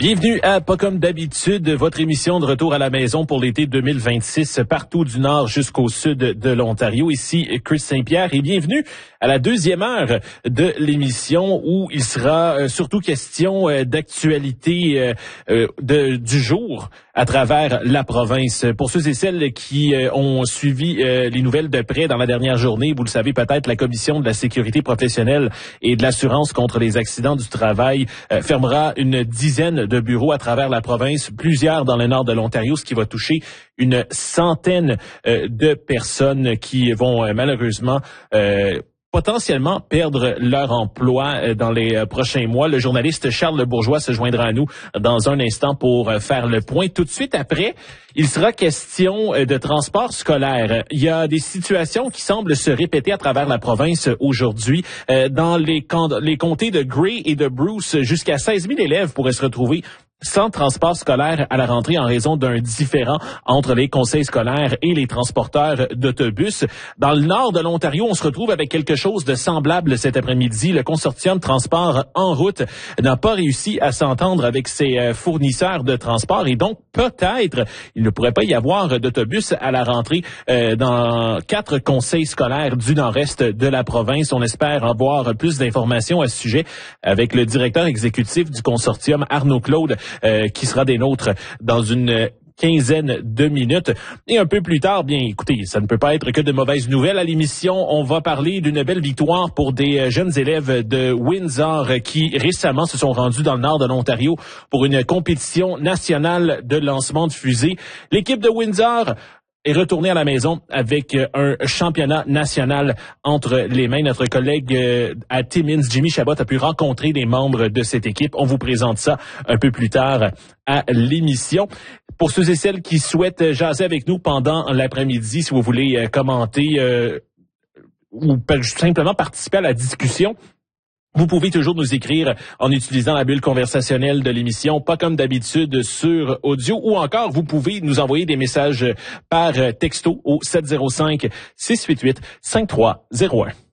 Bienvenue à Pas comme d'habitude, votre émission de retour à la maison pour l'été 2026, partout du nord jusqu'au sud de l'Ontario. Ici Chris Saint-Pierre et bienvenue à la deuxième heure de l'émission où il sera surtout question d'actualité du jour à travers la province. Pour ceux et celles qui ont suivi les nouvelles de près dans la dernière journée, vous le savez peut-être, la Commission de la sécurité professionnelle et de l'assurance contre les accidents du travail fermera une dizaine de bureaux à travers la province, plusieurs dans le nord de l'Ontario, ce qui va toucher une centaine de personnes qui vont malheureusement potentiellement perdre leur emploi dans les prochains mois. Le journaliste Charles Le Bourgeois se joindra à nous dans un instant pour faire le point. Tout de suite après, il sera question de transport scolaire. Il y a des situations qui semblent se répéter à travers la province aujourd'hui. Dans les comtés de Grey et de Bruce, jusqu'à 16 000 élèves pourraient se retrouver sans transport scolaire à la rentrée en raison d'un différend entre les conseils scolaires et les transporteurs d'autobus. Dans le nord de l'Ontario, on se retrouve avec quelque chose de semblable cet après-midi. Le consortium Transport en route n'a pas réussi à s'entendre avec ses fournisseurs de transport et donc peut-être il ne pourrait pas y avoir d'autobus à la rentrée dans 4 conseils scolaires du nord-est de la province. On espère avoir plus d'informations à ce sujet avec le directeur exécutif du consortium, Arnaud Claude, qui sera des nôtres dans une quinzaine de minutes. Et un peu plus tard, bien écoutez, ça ne peut pas être que de mauvaises nouvelles à l'émission. On va parler d'une belle victoire pour des jeunes élèves de Windsor qui récemment se sont rendus dans le nord de l'Ontario pour une compétition nationale de lancement de fusée. L'équipe de Windsor est retourné à la maison avec un championnat national entre les mains. Notre collègue à Timmins, Jimmy Chabot, a pu rencontrer des membres de cette équipe. On vous présente ça un peu plus tard à l'émission. Pour ceux et celles qui souhaitent jaser avec nous pendant l'après-midi, si vous voulez commenter ou simplement participer à la discussion, vous pouvez toujours nous écrire en utilisant la bulle conversationnelle de l'émission, pas comme d'habitude sur audio, ou encore vous pouvez nous envoyer des messages par texto au 705-688-5301.